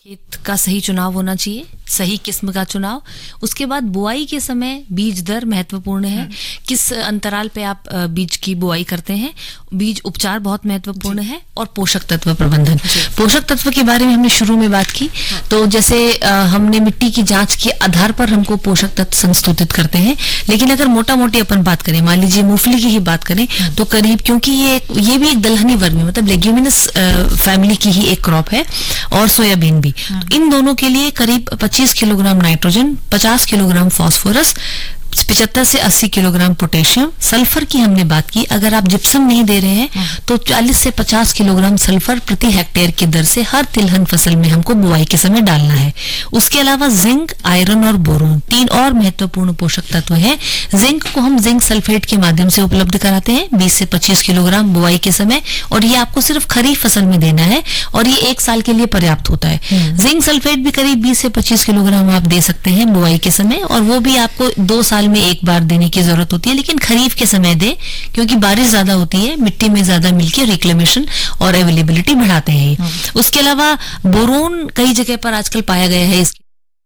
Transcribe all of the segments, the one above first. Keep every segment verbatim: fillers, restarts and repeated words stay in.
खेत का सही चुनाव होना चाहिए, सही किस्म का चुनाव। उसके बाद बुआई के समय बीज दर महत्वपूर्ण है। किस अंतराल पे आप बीज की बुआई करते हैं, बीज उपचार बहुत महत्वपूर्ण है। और पोषक तत्व प्रबंधन, पोषक तत्व के बारे में हमने शुरू में बात की। तो जैसे हमने मिट्टी की जांच के आधार पर हमको पोषक तत्व संस्तुतित करते हैं, लेकिन अगर मोटा मोटी अपन बात करें, मान लीजिए मूंगफली की ही बात करें, तो करीब, क्योंकि ये ये भी एक दलहनी वर्ग में, मतलब लेग्यूमिनस फैमिली की ही एक क्रॉप है, और सोयाबीन भी, तो इन दोनों के लिए करीब पच्चीस किलोग्राम नाइट्रोजन, पचास किलोग्राम फास्फोरस, पचहत्तर से अस्सी किलोग्राम पोटेशियम, सल्फर की हमने बात की। अगर आप जिप्सम नहीं दे रहे हैं तो चालीस से पचास किलोग्राम सल्फर प्रति हेक्टेयर की दर से हर तिलहन फसल में हमको बुआई के समय डालना है। उसके अलावा जिंक, आयरन और बोरोन, तीन और महत्वपूर्ण पोषक तत्व हैं। जिंक को हम जिंक सल्फेट के माध्यम से उपलब्ध कराते हैं बीस से पच्चीस किलोग्राम बुआई के समय, और ये आपको सिर्फ खरीफ फसल में देना है, और ये एक साल के लिए पर्याप्त होता है। जिंक सल्फेट भी करीब बीस से पच्चीस किलोग्राम आप दे सकते हैं बुआई के समय, और वो भी आपको दो साल में एक बार देने की जरूरत होती है, लेकिन खरीफ के समय दे, क्योंकि बारिश ज्यादा होती है, मिट्टी में ज्यादा मिलकर रिक्लेमेशन और अवेलेबिलिटी बढ़ाते हैं। उसके अलावा बोरोन कई जगह पर आजकल पाया गया है। इसकी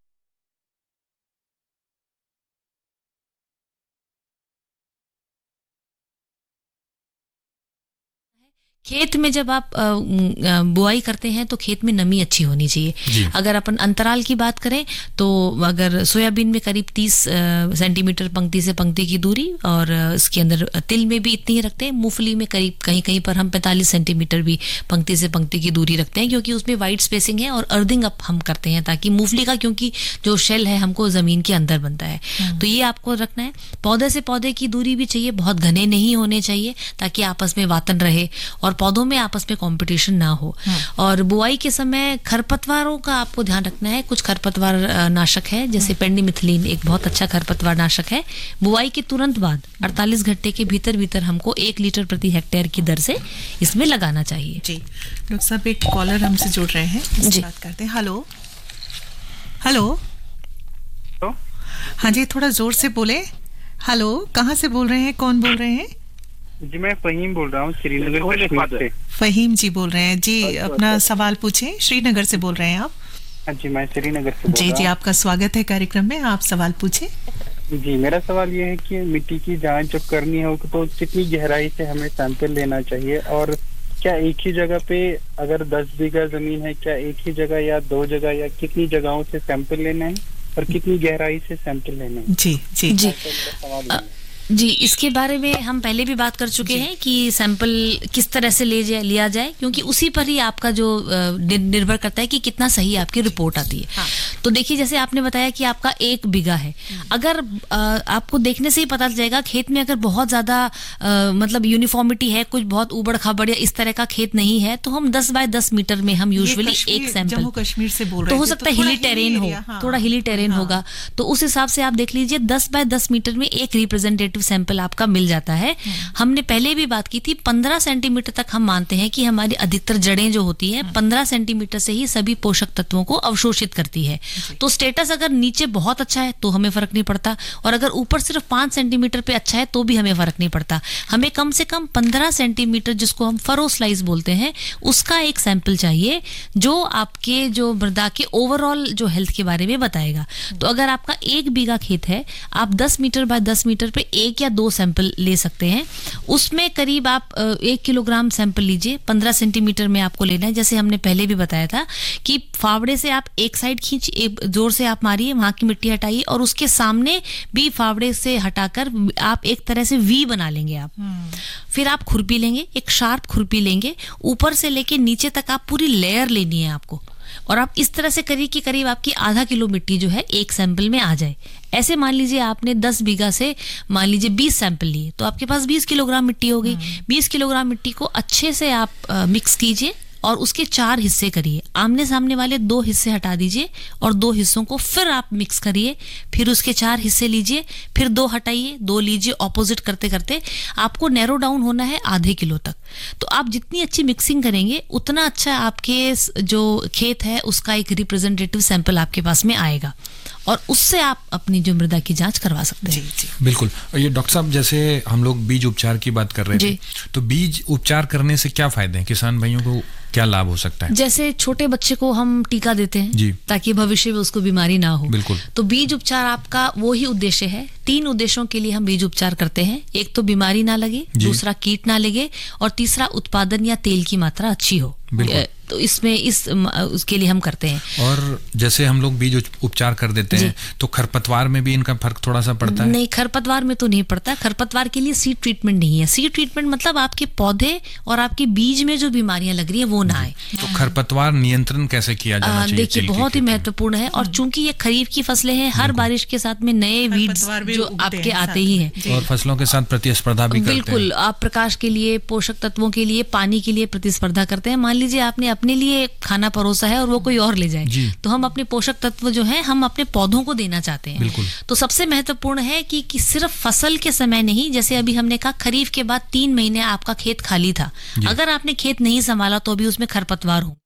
खेत में जब आप बुआई करते हैं तो खेत में नमी अच्छी होनी चाहिए। अगर अपन अंतराल की बात करें तो अगर सोयाबीन में करीब तीस सेंटीमीटर पंक्ति से पंक्ति की दूरी, और इसके अंदर तिल में भी इतनी ही रखते हैं। मूंगफली में करीब कहीं कहीं पर हम पैंतालीस सेंटीमीटर भी पंक्ति से पंक्ति की दूरी रखते हैं, क्योंकि उसमें वाइड स्पेसिंग है, और अर्थिंग अप हम करते हैं ताकि मूंगफली का, क्योंकि जो शेल है हमको जमीन के अंदर बनता है, तो ये आपको रखना है। पौधे से पौधे की दूरी भी चाहिए, बहुत घने नहीं होने चाहिए, ताकि आपस में वातन रहे और पौधों में आपस में कंपटीशन ना हो। और बुआई के समय खरपतवारों का आपको ध्यान रखना है। कुछ खरपतवार नाशक है, जैसे पेंडिमिथिलीन एक बहुत अच्छा खरपतवार नाशक है। बुआई के तुरंत बाद अड़तालीस घंटे के भीतर भीतर हमको एक लीटर प्रति हेक्टेयर की दर से इसमें लगाना चाहिए। जी डॉक्टर साहब, एक कॉलर हमसे जुड़ रहे हैं, जी बात करते हैं। हेलो हेलो हाँ जी, थोड़ा जोर से बोले। हेलो, कहाँ से बोल रहे हैं, कौन बोल रहे हैं? जी मैं फहीम बोल रहा हूँ, श्रीनगर कश्मीर से। फहीम जी बोल रहे हैं जी, अपना सवाल पूछें। श्रीनगर से बोल रहे हैं आप? जी मैं श्रीनगर से बोल जी रहा जी, आपका स्वागत है कार्यक्रम में, आप सवाल पूछें। जी मेरा सवाल ये है कि मिट्टी की जांच जब करनी हो तो कितनी गहराई से हमें सैंपल लेना चाहिए, और क्या एक ही जगह पे, अगर दस बीघा जमीन है, क्या एक ही जगह या दो जगह या कितनी जगहों से सैंपल लेना है, और कितनी गहराई से सैंपल लेना है? जी जी जी जी इसके बारे में हम पहले भी बात कर चुके हैं कि सैंपल किस तरह से ले जाए लिया जाए, क्योंकि उसी पर ही आपका जो निर्भर करता है कि कितना सही आपकी रिपोर्ट आती है। हाँ। तो देखिए, जैसे आपने बताया कि आपका एक बीघा है, अगर आ, आपको देखने से ही पता चल जाएगा खेत में अगर बहुत ज्यादा मतलब यूनिफॉर्मिटी है, कुछ बहुत उबड़ खाबड़ या इस तरह का खेत नहीं है, तो हम दस बाय दस मीटर में हम यूजुअली एक सैंपल, जम्मू कश्मीर से बोल रहे तो हो सकता है हिली टेरेन हो, थोड़ा हिली टेरेन होगा, तो उस हिसाब से आप देख लीजिए दस बाय दस मीटर में एक रिप्रेजेंटेटिव सैंपल आपका मिल जाता है। हमने पहले भी बात की थी, पंद्रह सेंटीमीटर तक हम मानते हैं कि हमारी अधिकतर जड़ें जो होती हैं पंद्रह सेंटीमीटर से ही सभी पोषक तत्वों को अवशोषित करती है। तो स्टेटस अगर नीचे बहुत अच्छा है तो हमें फर्क नहीं पड़ता, और अगर ऊपर सिर्फ पांच सेंटीमीटर पे अच्छा है तो भी हमें फर्क नहीं पड़ता। हमें कम से कम पंद्रह सेंटीमीटर, जिसको हम फरो स्लाइस बोलते हैं, उसका एक सैंपल चाहिए, जो आपके जो मृदा के ओवरऑल जो हेल्थ के बारे में बताएगा। तो अगर आपका एक बीघा खेत है, आप दस मीटर बाय दस मीटर पे एक या दो सैंपल ले सकते हैं। उसमें करीब आप एक किलोग्राम सैंपल लीजिए, पंद्रह सेंटीमीटर में आपको लेना है। जैसे हमने पहले भी बताया था कि फावड़े से आप एक साइड खींच, एक जोर से आप मारिए, वहां की मिट्टी हटाइए, और उसके सामने भी फावड़े से हटाकर आप एक तरह से वी बना लेंगे आप। फिर आप खुरपी लेंगे, एक शार्प खुरपी लेंगे, ऊपर से लेके नीचे तक आप पूरी लेयर लेनी है आपको, और आप इस तरह से करिए कि करीब आपकी आधा किलो मिट्टी जो है एक सैंपल में आ जाए। ऐसे मान लीजिए आपने दस बीघा से मान लीजिए बीस सैंपल लिए, तो आपके पास बीस किलोग्राम मिट्टी हो गई। बीस किलोग्राम मिट्टी को अच्छे से आप आ, मिक्स कीजिए, और उसके चार हिस्से करिए। आमने सामने वाले दो हिस्से हटा दीजिए, और दो हिस्सों को फिर आप मिक्स करिए। फिर उसके चार हिस्से लीजिए, फिर दो हटाइए, दो लीजिए, ऑपोजिट करते करते आपको नैरो डाउन होना है आधे किलो तक। तो आप जितनी अच्छी मिक्सिंग करेंगे उतना अच्छा आपके जो खेत है उसका एक रिप्रेजेंटेटिव सैंपल आपके पास में आएगा। और उससे आप अपनी जो मृदा की जांच करवा सकते हैं। जी जी बिल्कुल। ये डॉक्टर साहब, जैसे हम लोग बीज उपचार की बात कर रहे थे, तो बीज उपचार करने से क्या फायदे हैं, किसान भाइयों को क्या लाभ हो सकता है? जैसे छोटे बच्चे को हम टीका देते हैं जी, ताकि भविष्य में उसको बीमारी ना हो। बिल्कुल। तो बीज उपचार आपका वो ही उद्देश्य है। तीन उद्देश्यों के लिए हम बीज उपचार करते हैं। एक तो बीमारी ना लगे, दूसरा कीट ना लगे, और तीसरा उत्पादन या तेल की मात्रा अच्छी हो। तो इसमें इस उसके लिए हम करते हैं। और जैसे हम लोग बीज उपचार कर देते हैं, तो खरपतवार में भी इनका फर्क थोड़ा सा पड़ता है? नहीं, खरपतवार में तो नहीं पड़ता। खरपतवार के लिए सीड ट्रीटमेंट नहीं है। सीड ट्रीटमेंट मतलब आपके पौधे और आपके बीज में जो बीमारियां लग रही है वो ना आए। तो खरपतवार नियंत्रण कैसे किया जाना चाहिए? देखिए, बहुत ही महत्वपूर्ण है। और चूंकि ये खरीफ की फसलें हैं, हर बारिश के साथ में नए वीड्स जो आपके आते ही हैं, और फसलों के साथ प्रतिस्पर्धा भी करते हैं। बिल्कुल, आप प्रकाश के लिए, पोषक तत्वों के लिए, पानी के लिए प्रतिस्पर्धा करते हैं। मान लीजिए आपने अपने लिए खाना परोसा है और वो कोई और ले जाए, तो हम अपने पोषक तत्व जो है हम अपने पौधों को देना चाहते हैं। तो सबसे महत्वपूर्ण है कि, कि सिर्फ फसल के समय नहीं, जैसे अभी हमने कहा खरीफ के बाद तीन महीने आपका खेत खाली था, अगर आपने खेत नहीं संभाला तो अभी उसमें खरपतवार हो,